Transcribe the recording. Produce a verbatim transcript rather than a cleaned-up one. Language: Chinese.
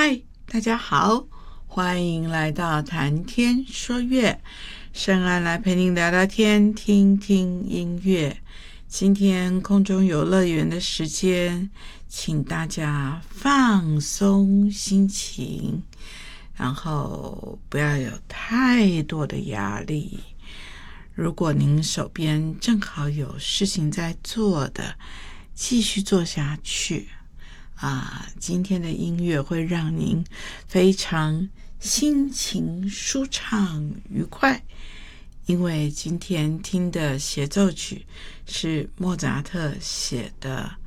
嗨，大家好，欢迎来到谈天说乐，圣安来陪您聊聊天，听听音乐。今天空中游乐园的时间，请大家放松心情，然后不要有太多的压力。如果您手边正好有事情在做的，继续做下去啊，今天的音乐会让您非常心情舒畅愉快，因为今天听的协奏曲是莫扎特写的